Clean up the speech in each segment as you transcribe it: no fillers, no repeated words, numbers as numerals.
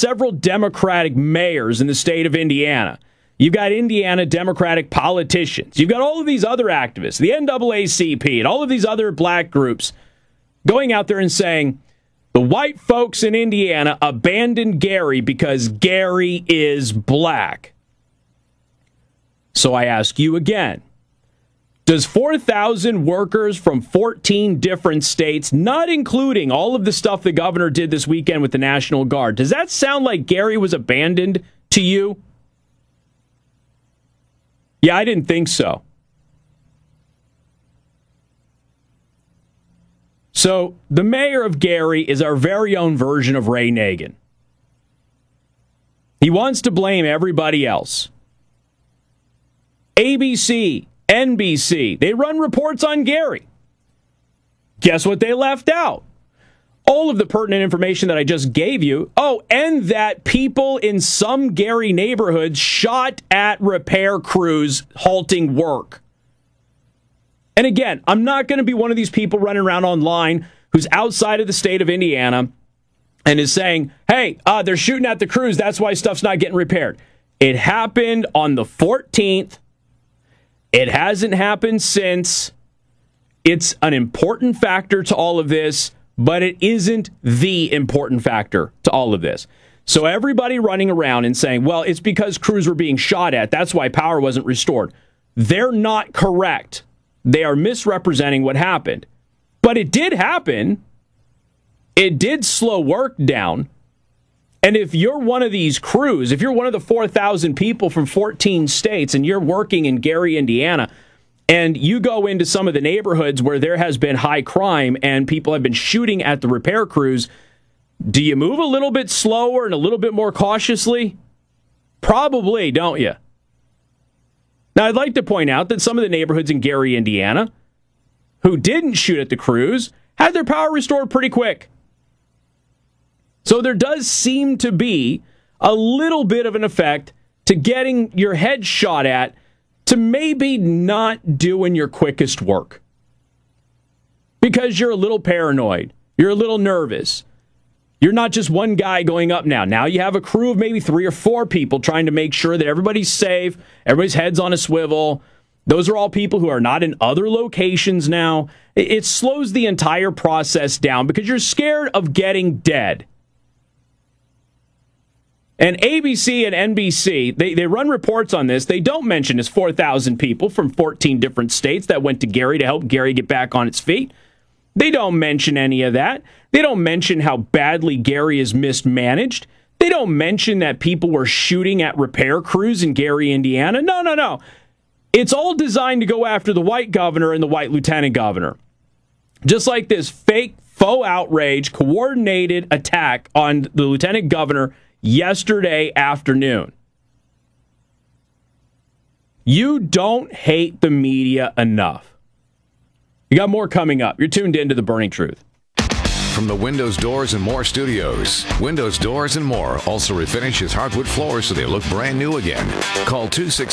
several Democratic mayors in the state of Indiana. You've got Indiana Democratic politicians. You've got all of these other activists, the NAACP, and all of these other black groups going out there and saying, the white folks in Indiana abandoned Gary because Gary is black. So I ask you again, does 4,000 workers from 14 different states, not including all of the stuff the governor did this weekend with the National Guard, does that sound like Gary was abandoned to you? Yeah, I didn't think so. So the mayor of Gary is our very own version of Ray Nagin. He wants to blame everybody else. ABC, NBC, they run reports on Gary. Guess what they left out? All of the pertinent information that I just gave you. Oh, and that people in some Gary neighborhoods shot at repair crews halting work. And again, I'm not going to be one of these people running around online who's outside of the state of Indiana and is saying, hey, they're shooting at the crews, that's why stuff's not getting repaired. It happened on the 14th. It hasn't happened since. It's an important factor to all of this, but it isn't the important factor to all of this. So everybody running around and saying, well, it's because crews were being shot at, that's why power wasn't restored. They're not correct. They are misrepresenting what happened. But it did happen. It did slow work down. And if you're one of these crews, if you're one of the 4,000 people from 14 states and you're working in Gary, Indiana, and you go into some of the neighborhoods where there has been high crime and people have been shooting at the repair crews, do you move a little bit slower and a little bit more cautiously? Probably, don't you? Now, I'd like to point out that some of the neighborhoods in Gary, Indiana, who didn't shoot at the crews, had their power restored pretty quick. So there does seem to be a little bit of an effect to getting your head shot at to maybe not doing your quickest work. Because you're a little paranoid. You're a little nervous. You're not just one guy going up now. Now you have a crew of maybe 3 or 4 people trying to make sure that everybody's safe, everybody's head's on a swivel. Those are all people who are not in other locations now. It slows the entire process down because you're scared of getting dead. And ABC and NBC, they run reports on this. They don't mention his 4,000 people from 14 different states that went to Gary to help Gary get back on its feet. They don't mention any of that. They don't mention how badly Gary is mismanaged. They don't mention that people were shooting at repair crews in Gary, Indiana. No. It's all designed to go after the white governor and the white lieutenant governor. Just like this fake, faux outrage, coordinated attack on the lieutenant governor yesterday afternoon. You don't hate the media enough. You got more coming up. You're tuned into The Burning Truth. From the Windows, Doors, and More studios, Windows, Doors, and More also refinishes hardwood floors so they look brand new again. Call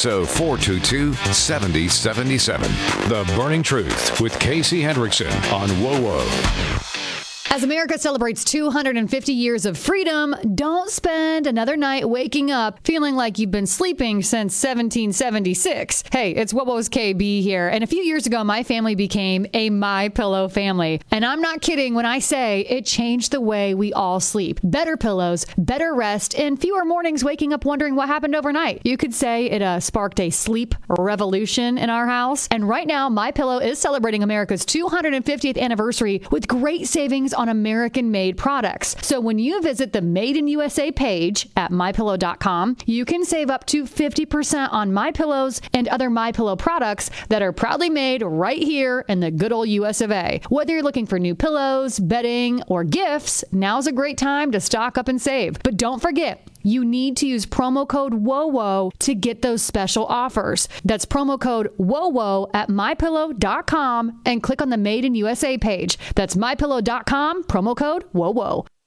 260-422-7077. The Burning Truth with Casey Hendrickson on WOWO. As America celebrates 250 years of freedom, don't spend another night waking up feeling like you've been sleeping since 1776. Hey, it's WOWO's KB here. And a few years ago, my family became a MyPillow family. And I'm not kidding when I say it changed the way we all sleep. Better pillows, better rest, and fewer mornings waking up wondering what happened overnight. You could say it sparked a sleep revolution in our house. And right now, MyPillow is celebrating America's 250th anniversary with great savings on American-made products. So when you visit the Made in USA page at MyPillow.com, you can save up to 50% on MyPillows and other MyPillow products that are proudly made right here in the good old US of A. Whether you're looking for new pillows, bedding, or gifts, now's a great time to stock up and save. But don't forget, you need to use promo code WOWO to get those special offers. That's promo code WOWO at MyPillow.com and click on the Made in USA page. That's MyPillow.com, promo code WOWO.